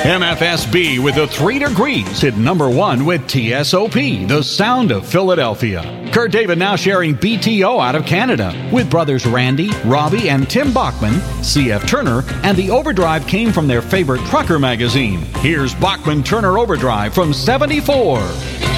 MFSB with the 3 Degrees hit number 1 with TSOP, The Sound of Philadelphia. Kurt David now sharing BTO out of Canada with brothers Randy, Robbie, and Tim Bachman, C.F. Turner, and the overdrive came from their favorite trucker magazine. Here's Bachman Turner Overdrive from 74.